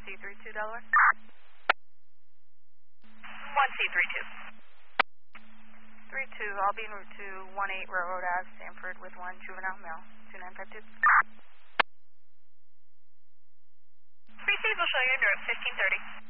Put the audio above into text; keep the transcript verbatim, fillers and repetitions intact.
C three two Delaware. one C three two. three two, I'll be en route to one eight Railroad Ave, Sanford, with one juvenile male, two nine five two. Receive will show you in route fifteen thirty.